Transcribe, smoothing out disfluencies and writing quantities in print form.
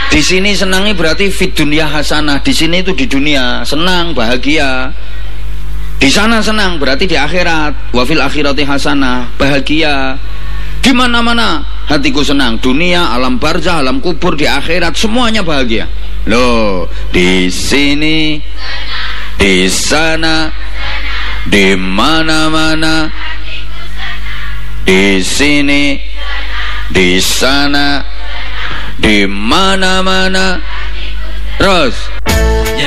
Di sini senangnya berarti fid dunya hasanah. Di sini itu di dunia senang, bahagia. Di sana senang berarti di akhirat. Wa fil akhirati hasanah, bahagia. Di mana-mana hatiku senang. Dunia, alam barzah, alam kubur, di akhirat semuanya bahagia. Loh, di sini, di sana, di mana-mana, di sini, di sana, di mana-mana. Terus